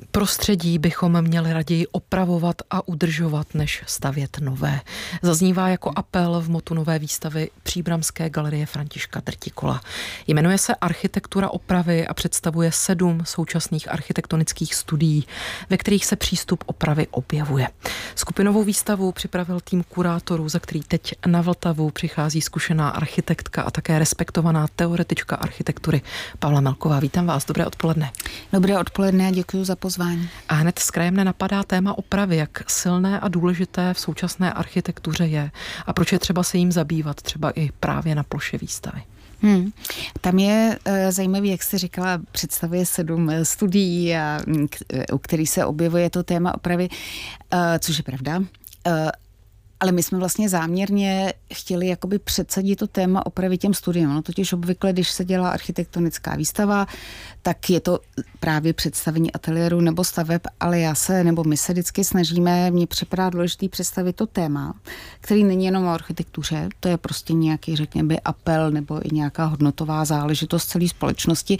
Prostředí bychom měli raději opravovat a udržovat, než stavět nové. Zaznívá jako apel v motu nové výstavy Příbramské galerie Františka Drtikola. Jmenuje se Architektura opravy a představuje 7 současných architektonických studií, ve kterých se přístup opravy objevuje. Skupinovou výstavu připravil tým kurátorů, za který teď na Vltavu přichází zkušená architektka a také respektovaná teoretička architektury Pavla Melková. Vítám vás, dobré odpoledne. Dobré odpoledne a děkuji za pozvání. A hned z krajem nenapadá téma opravy, jak silné a důležité v současné architektuře je a proč je třeba se jim zabývat, třeba i právě na ploše výstavy. Tam je zajímavý, jak jste říkala, představuje 7 studií, u kterých se objevuje to téma opravy, což je pravda. Ale my jsme vlastně záměrně chtěli jakoby předsadit to téma opravy těm studiím. No totiž obvykle, když se dělá architektonická výstava, tak je to právě představení ateliéru nebo staveb, ale my se vždycky snažíme, mně připadá důležitý představit to téma, který není jenom o architektuře, to je prostě nějaký, řekněme, apel nebo i nějaká hodnotová záležitost celé společnosti.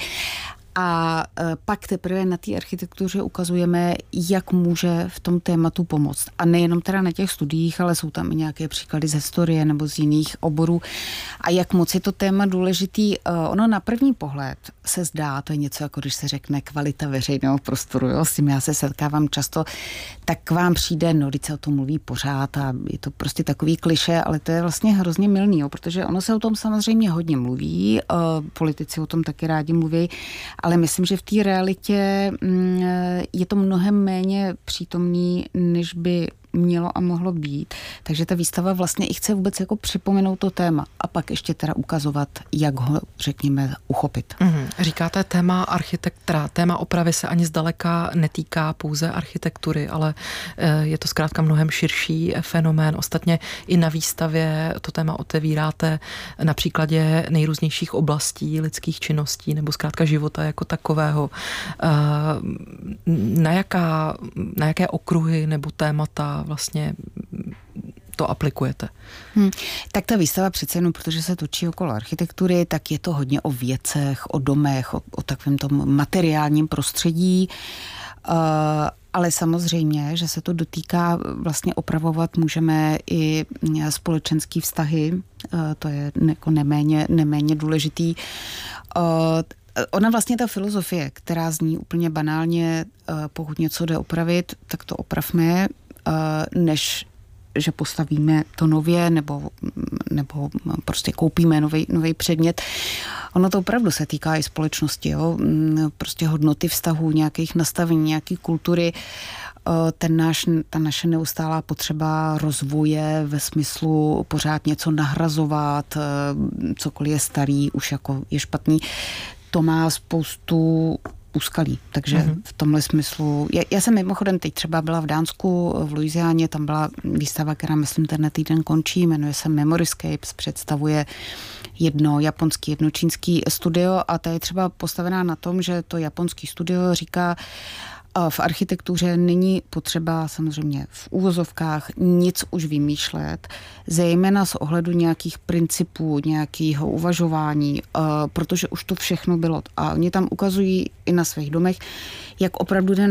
A pak teprve na té architektuře ukazujeme, jak může v tom tématu pomoct. A nejenom teda na těch studiích, ale jsou tam i nějaké příklady z historie nebo z jiných oborů. A jak moc je to téma důležitý. Ono na první pohled se zdá, to je něco jako když se řekne kvalita veřejného prostoru, jo? S tím já se setkávám často, tak vám přijde, teď se o tom mluví pořád a je to prostě takový klišé, ale to je vlastně hrozně mylný, jo? Protože ono se o tom samozřejmě hodně mluví, politici o tom taky rádi mluví, ale myslím, že v té realitě je to mnohem méně přítomný, než by mělo a mohlo být. Takže ta výstava vlastně i chce vůbec jako připomenout to téma a pak ještě teda ukazovat, jak ho, řekněme, uchopit. Říkáte téma opravy se ani zdaleka netýká pouze architektury, ale je to zkrátka mnohem širší fenomén. Ostatně i na výstavě to téma otevíráte na příkladě nejrůznějších oblastí lidských činností nebo zkrátka života jako takového. Na jaké okruhy nebo témata vlastně to aplikujete? Tak ta výstava přece jenom, protože se točí okolo architektury, tak je to hodně o věcech, o domech, o takovém tom materiálním prostředí, ale samozřejmě, že se to dotýká, vlastně opravovat můžeme i společenský vztahy, to je jako neméně důležitý. Ona vlastně ta filozofie, která zní úplně banálně, pokud něco jde opravit, tak to opravme, než že postavíme to nově nebo prostě koupíme nový předmět. Ono to opravdu se týká i společnosti, jo? Prostě hodnoty vztahů, nějakých nastavení, nějaký kultury, ta naše neustálá potřeba rozvoje ve smyslu pořád něco nahrazovat, cokoliv je starý, už jako je špatný, to má spoustu úskalí. Takže v tomhle smyslu... Já jsem mimochodem teď třeba byla v Dánsku, v Louisianě, tam byla výstava, která myslím tenhle týden končí, jmenuje se Memoryscapes, představuje jedno japonský, jedno čínský studio a ta je třeba postavená na tom, že to japonský studio říká, v architektuře není potřeba samozřejmě v úvozovkách nic už vymýšlet, zejména z ohledu nějakých principů, nějakého uvažování, protože už to všechno bylo. A oni tam ukazují i na svých domech, jak opravdu jde